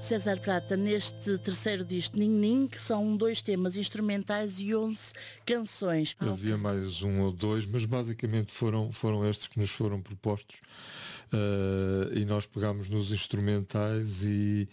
César Prata, neste terceiro disco, Ning Ning, que são 2 temas instrumentais e 11 canções. Havia mais um ou 2, mas basicamente foram estes que nos foram propostos. E nós pegámos nos instrumentais e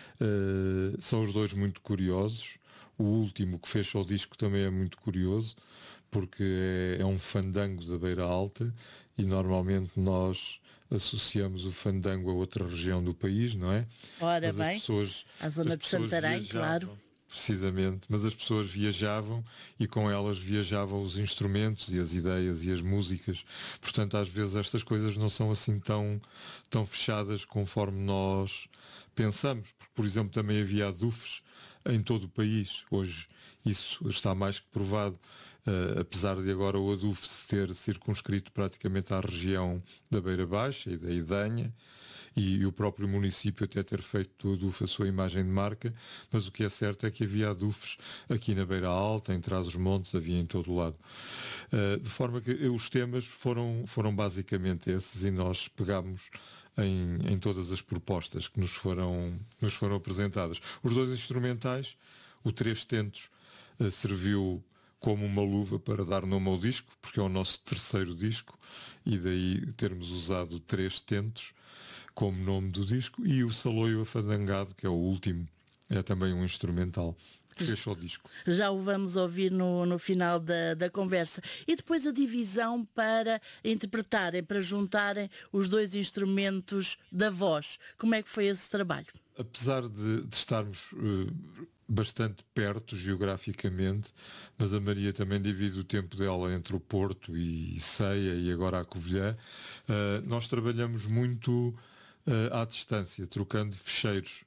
são os 2 muito curiosos. O último, que fecha o disco, também é muito curioso, porque é um fandango da Beira Alta e normalmente nós associamos o fandango a outra região do país, não é? Ora bem, à zona de Santarém, claro. Precisamente, mas as pessoas viajavam e com elas viajavam os instrumentos e as ideias e as músicas. Portanto, às vezes estas coisas não são assim tão fechadas conforme nós pensamos. Porque, por exemplo, também havia adufes em todo o país. Hoje isso está mais que provado. Apesar de agora o adufes se ter circunscrito praticamente à região da Beira Baixa e da Idanha, e o próprio município até ter feito do adufe a sua imagem de marca, mas o que é certo é que havia adufes aqui na Beira Alta, em Trás-os-Montes, havia em todo o lado. De forma que os temas foram basicamente esses, e nós pegámos em todas as propostas que nos foram apresentadas. Os 2 instrumentais, o Três Tentos, serviu como uma luva para dar nome ao disco, porque é o nosso terceiro disco, e daí termos usado 3 tentos como nome do disco, e o Saloio Afandangado, que é o último, é também um instrumental que fecha o disco. Já o vamos ouvir no final da conversa. E depois a divisão para interpretarem, para juntarem os 2 instrumentos da voz. Como é que foi esse trabalho? Apesar de estarmos bastante perto geograficamente, mas a Maria também divide o tempo dela entre o Porto e Ceia e agora a Covilhã, nós trabalhamos muito à distância, trocando ficheiros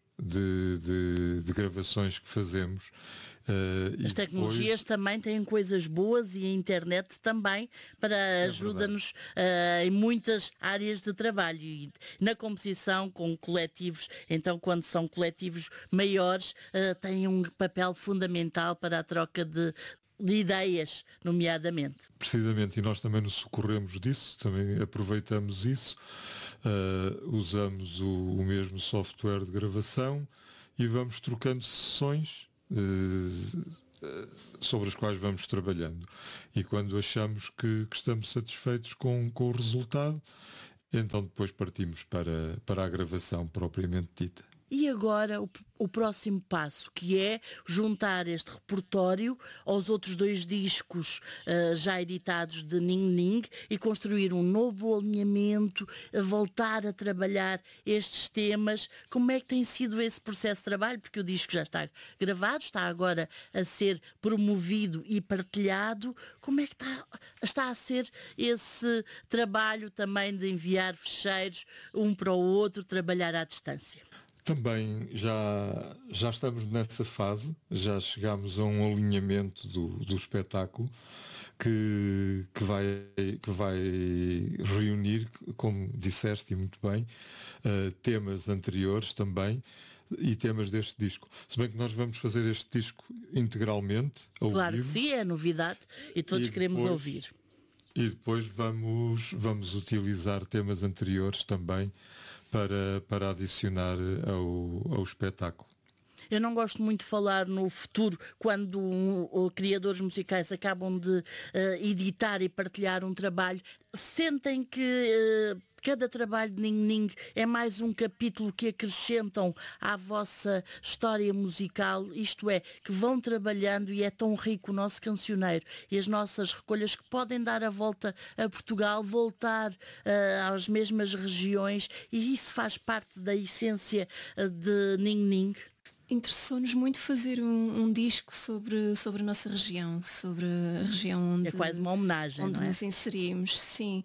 de gravações que fazemos. As tecnologias também têm coisas boas e a internet também ajuda-nos em muitas áreas de trabalho, e na composição com coletivos. Então, quando são coletivos maiores, têm um papel fundamental para a troca de ideias, nomeadamente. Precisamente, e nós também nos socorremos disso, também aproveitamos isso, usamos o mesmo software de gravação e vamos trocando sessões sobre as quais vamos trabalhando. E quando achamos que estamos satisfeitos com o resultado, então depois partimos para a gravação propriamente dita. E agora o próximo passo, que é juntar este repertório aos outros 2 discos já editados de Ning Ning e construir um novo alinhamento, voltar a trabalhar estes temas. Como é que tem sido esse processo de trabalho? Porque o disco já está gravado, está agora a ser promovido e partilhado. Como é que está a ser esse trabalho também de enviar ficheiros um para o outro, trabalhar à distância? Também já estamos nessa fase, já chegámos a um alinhamento do espetáculo que vai reunir, como disseste e muito bem, temas anteriores também e temas deste disco. Se bem que nós vamos fazer este disco integralmente ao vivo. Claro que sim, é novidade e todos queremos ouvir. E depois vamos utilizar temas anteriores também para adicionar ao espetáculo. Eu não gosto muito de falar no futuro, quando criadores musicais acabam de editar e partilhar um trabalho. Sentem que cada trabalho de Ning Ning é mais um capítulo que acrescentam à vossa história musical, isto é, que vão trabalhando, e é tão rico o nosso cancioneiro e as nossas recolhas que podem dar a volta a Portugal, voltar às mesmas regiões, e isso faz parte da essência de Ning Ning. Interessou-nos muito fazer um disco sobre a nossa região, sobre a região onde... É quase uma homenagem, onde nos inserimos, sim.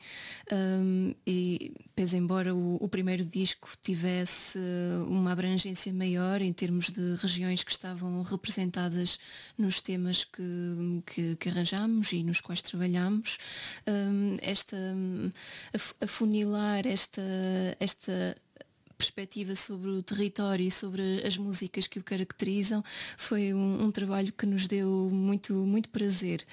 E pese embora o primeiro disco tivesse uma abrangência maior em termos de regiões que estavam representadas nos temas que arranjámos e nos quais trabalhámos, afunilar esta perspectiva sobre o território e sobre as músicas que o caracterizam, foi um trabalho que nos deu muito prazer.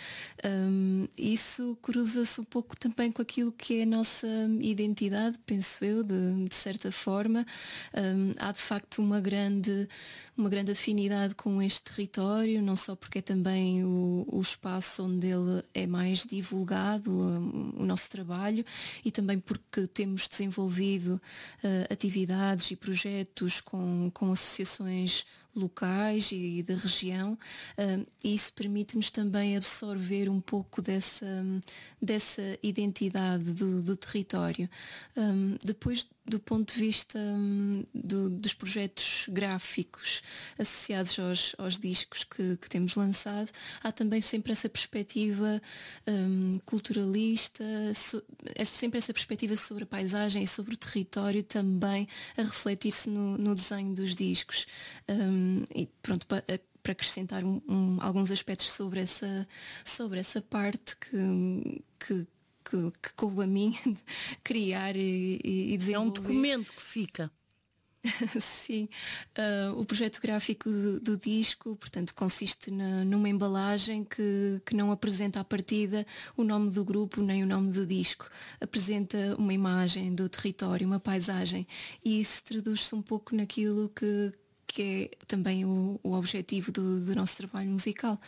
Isso cruza-se um pouco também com aquilo que é a nossa identidade, penso eu, de certa forma. Há de facto uma grande afinidade com este território, não só porque é também o espaço onde ele é mais divulgado, o nosso trabalho, e também porque temos desenvolvido atividades e projetos com associações locais e da região, e isso permite-nos também absorver um pouco dessa identidade do território. Depois, do ponto de vista dos projetos gráficos associados aos discos que temos lançado, há também sempre essa perspectiva culturalista, é sempre essa perspectiva sobre a paisagem e sobre o território também a refletir-se no desenho dos discos. E pronto, para acrescentar alguns aspectos sobre essa parte que coube a mim criar e desenvolver. É um documento que fica. Sim, o projeto gráfico do disco, portanto, consiste numa embalagem que não apresenta à partida o nome do grupo nem o nome do disco. Apresenta uma imagem do território, uma paisagem, e isso traduz-se um pouco naquilo que é também o objetivo do nosso trabalho musical.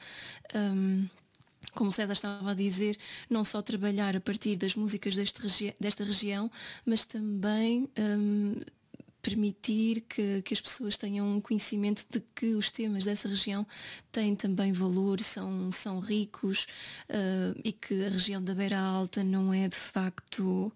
Como o César estava a dizer, não só trabalhar a partir das músicas desta região, mas também permitir que as pessoas tenham um conhecimento de que os temas dessa região têm também valor, são ricos, e que a região da Beira Alta não é de facto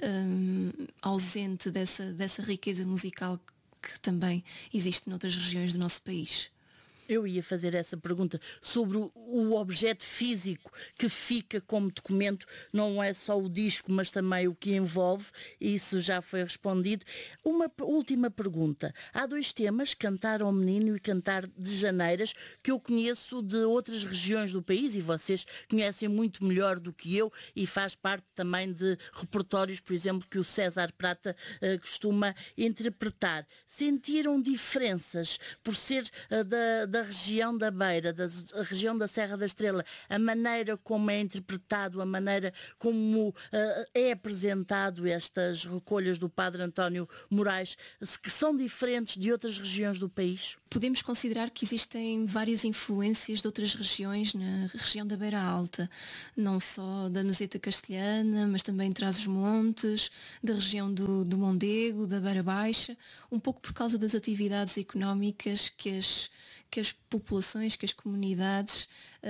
ausente dessa riqueza musical que também existe noutras regiões do nosso país. Eu ia fazer essa pergunta sobre o objeto físico que fica como documento, não é só o disco, mas também o que envolve, e isso já foi respondido. Uma última pergunta. Há 2 temas, Cantar ao Menino e Cantar de Janeiras, que eu conheço de outras regiões do país, e vocês conhecem muito melhor do que eu, e faz parte também de repertórios, por exemplo, que o César Prata costuma interpretar. Sentiram diferenças por ser da região da Beira, da região da Serra da Estrela, a maneira como é interpretado, a maneira como é apresentado estas recolhas do Padre António Moraes, que são diferentes de outras regiões do país? Podemos considerar que existem várias influências de outras regiões na região da Beira Alta, não só da Meseta Castelhana, mas também de Trás-os-Montes, da região do Mondego, da Beira Baixa, um pouco por causa das atividades económicas que as populações, que as comunidades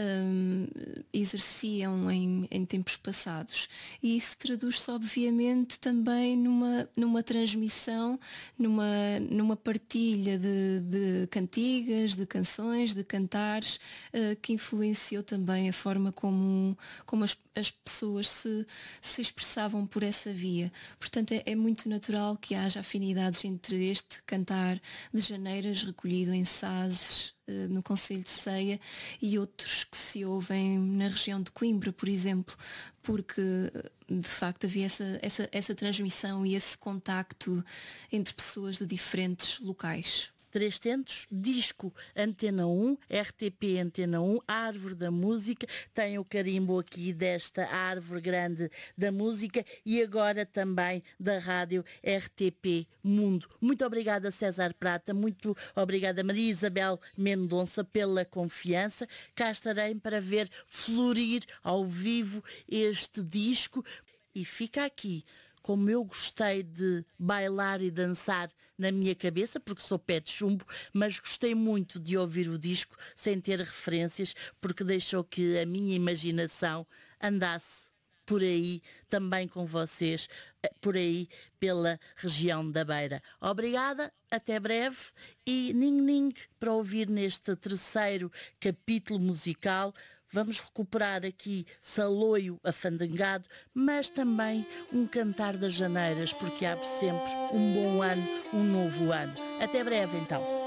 exerciam em tempos passados. E isso traduz-se obviamente também numa transmissão, numa partilha de cantigas, de canções, de cantares, que influenciou também a forma como as pessoas se expressavam por essa via. Portanto, é muito natural que haja afinidades entre este cantar de Janeiras, recolhido em Sazes, no concelho de Ceia, e outros que se ouvem na região de Coimbra, por exemplo, porque de facto havia essa transmissão e esse contacto entre pessoas de diferentes locais. 300, disco Antena 1, RTP Antena 1, Árvore da Música, tem o carimbo aqui desta Árvore Grande da Música e agora também da rádio RTP Mundo. Muito obrigada, César Prata, muito obrigada, Maria Isabel Mendonça, pela confiança. Cá estarei para ver florir ao vivo este disco e fica aqui. Como eu gostei de bailar e dançar na minha cabeça, porque sou pé de chumbo, mas gostei muito de ouvir o disco sem ter referências, porque deixou que a minha imaginação andasse por aí, também com vocês, por aí pela região da Beira. Obrigada, até breve e ning-ning para ouvir neste 3º capítulo musical. Vamos recuperar aqui Saloio afandangado, mas também um cantar das janeiras, porque abre sempre um bom ano, um novo ano. Até breve, então.